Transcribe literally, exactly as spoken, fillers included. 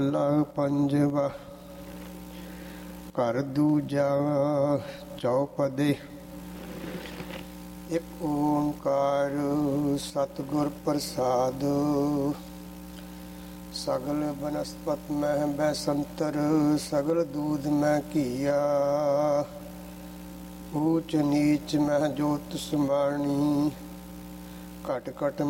ਲਾ ਪੰਜਵਾ। ਘਰ ਦੂਜਾ ਚੌਪਦੇ। ਇੱਕ ਓਂਕਾਰ ਸਤਿਗੁਰ ਪ੍ਰਸਾਦ। ਸਗਲ ਬਨਸਪਤ ਮਹਿ ਬੈਸੰਤਰ, ਸਗਲ ਦੂਧ ਮੈਂ ਘੀਆ। ਊਚ ਨੀਚ ਮਹਿ ਜੋਤ ਸਮਾਣੀ, ਘਟ ਘਟ